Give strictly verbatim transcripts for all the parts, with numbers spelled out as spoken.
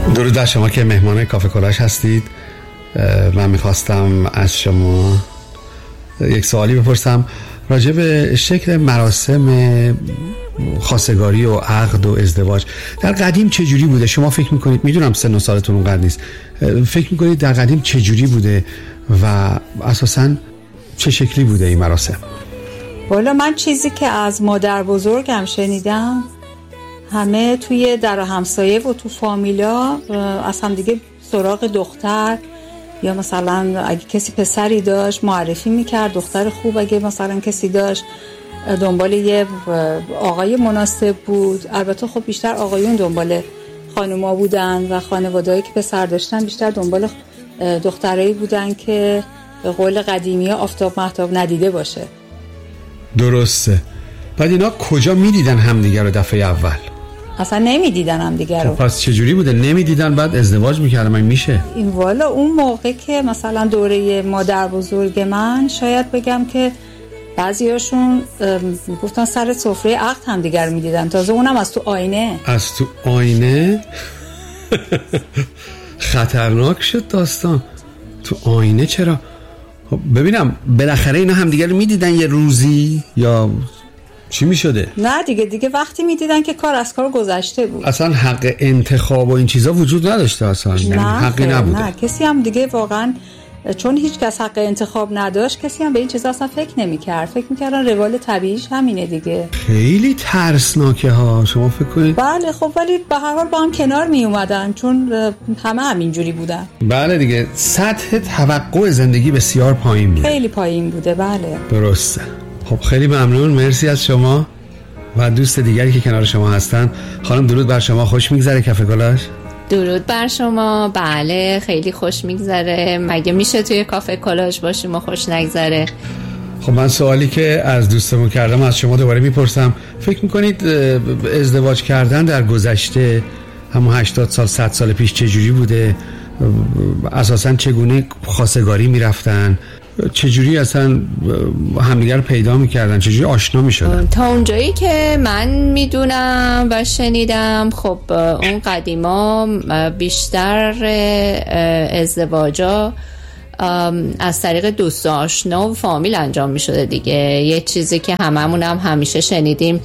درود بر شما که مهمان کافه کلاش هستید. من میخواستم از شما یک سوالی بپرسم راجع به شکل مراسم خواستگاری و عقد و ازدواج در قدیم چجوری بوده؟ شما فکر میکنید، میدونم سن و سالتون اونقدر نیست، فکر میکنید در قدیم چجوری بوده و اساساً چه شکلی بوده این مراسم؟ والا من چیزی که از مادر بزرگم شنیدم، همه توی در و همسایه و تو فامیلا از هم دیگه سراغ دختر، یا مثلا اگه کسی پسری داشت معرفی میکرد، دختر خوب اگه مثلا کسی داشت دنبال یه آقای مناسب بود. البته خب بیشتر آقایون دنبال خانوما بودن و خانواده‌ای که پسر داشتن بیشتر دنبال دخترایی بودن که به قول قدیمی ها آفتاب مهتاب ندیده باشه. درسته. بعد اینا کجا میدیدن همدیگر رو دفعه اول؟ اصلا نمیدیدن همدیگر رو. خب پس چجوری بوده؟ نمیدیدن بعد ازدواج میکردن؟ من میشه این والا اون موقع که مثلا دوره مادر بزرگ من، شاید بگم که بعضیاشون گفتن سر سفره عقد همدیگر رو میدیدن، تازه اونم از تو آینه. از تو آینه؟ خطرناک شد داستان. تو آینه چرا؟ ببینم بالاخره اینا همدیگر رو میدیدن یه روزی یا چی میشده؟ نه دیگه دیگه وقتی میدیدن که کار از کار گذشته بود. اصلا حق انتخاب و این چیزا وجود نداشته اصلا. نه حقی نبوده. نه کسی هم دیگه واقعا، چون هیچ کس حق انتخاب نداشت، کسی هم به این چیزا اصلا فکر نمی‌کرد. فکر می‌کردن روال طبیعیش همینه دیگه. خیلی ترسناکه ها. شما فکر کنید؟ بله خب ولی به هر حال با هم کنار می اومدن، چون همه همینجوری بودن. بله دیگه سطح توقع زندگی بسیار پایین بوده. خیلی پایین بوده. بله درسته. خب خیلی ممنون، مرسی از شما و دوست دیگری که کنار شما هستن. خانم درود بر شما، خوش میگذره کافه کلاش؟ درود بر شما. بله خیلی خوش میگذره. مگه میشه توی کافه کلاش باشیم و خوش نگذره؟ خب من سوالی که از دوستمون کردم از شما دوباره میپرسم. فکر میکنید ازدواج کردن در گذشته همون هشتاد سال صد سال پیش چجوری بوده؟ اساساً چگونه خواستگاری میرفتن؟ چجوری اصلا همدیگر پیدا میکردن؟ چجوری آشنا میشدن؟ تا اونجایی که من میدونم و شنیدم، خب اون قدیما بیشتر ازدواجا از طریق دوست آشنا و فامیل انجام میشده دیگه. یه چیزی که هممون هم همیشه شنیدیم،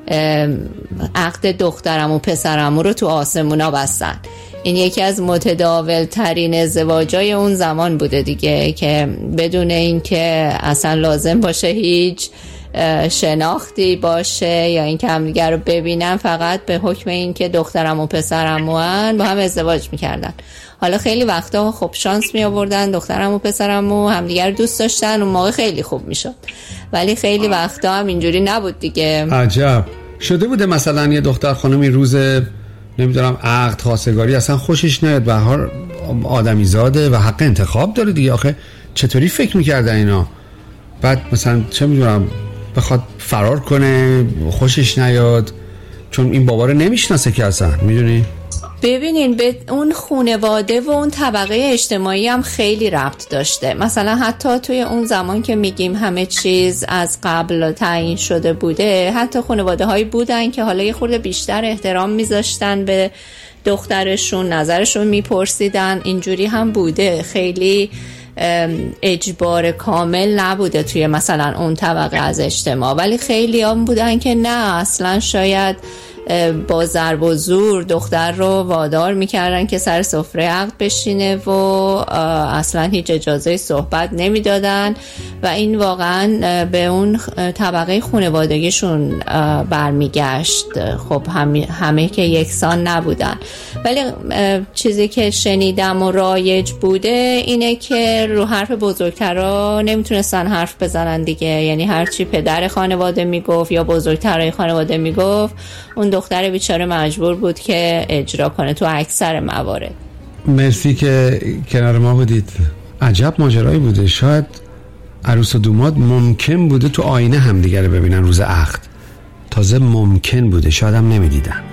عقد دخترم و پسرم رو تو آسمونا بستن. این یکی از متداول ترین ازدواجای اون زمان بوده دیگه، که بدون این که اصلا لازم باشه هیچ شناختی باشه یا این که همدیگر رو ببینن، فقط به حکم این که دخترم و پسرم هن با هم ازدواج میکردن. حالا خیلی وقتا خب شانس می آوردن دخترم و پسرم و همدیگر دوست داشتن، اون موقع خیلی خوب میشد، ولی خیلی وقتا هم اینجوری نبود دیگه. عجب. شده بوده مثلا یه دختر خانمی روز نمیدونم عقد خواستگاری اصلا خوشش نیاد، به هر آدمی زاده و حق انتخاب داره دیگه، آخه چطوری فکر میکردن اینا؟ بعد مثلا چه میدونم بخواد فرار کنه، خوشش نیاد، چون این بابا رو نمیشناسه که اصلا، میدونی؟ ببینین به اون خانواده و اون طبقه اجتماعی هم خیلی ربط داشته. مثلا حتی توی اون زمان که میگیم همه چیز از قبل تعیین شده بوده، حتی خانواده هایی بودن که حالا یه خورده بیشتر احترام میذاشتن به دخترشون، نظرشون میپرسیدن. اینجوری هم بوده، خیلی اجبار کامل نبوده توی مثلا اون طبقه از اجتماع، ولی خیلی هم بودن که نه، اصلا شاید با ضرب و زور دختر رو وادار میکردن که سر سفره عقد بشینه و اصلا هیچ اجازه صحبت نمیدادن و این واقعا به اون طبقه خانوادگیشون برمیگشت. خب همه, همه که یکسان نبودن، ولی چیزی که شنیدم و رایج بوده اینه که رو حرف بزرگترها نمیتونستن حرف بزنن دیگه. یعنی هرچی پدر خانواده میگفت یا بزرگترهای خانواده میگفت، اون دختر بیچاره مجبور بود که اجرا کنه تو اکثر موارد. مرسی که کنار ما بودید. عجب ماجرایی بوده. شاید عروس و دوماد ممکن بوده تو آینه هم دیگه رو ببینن روز عقد، تازه ممکن بوده، شاید هم نمیدیدن.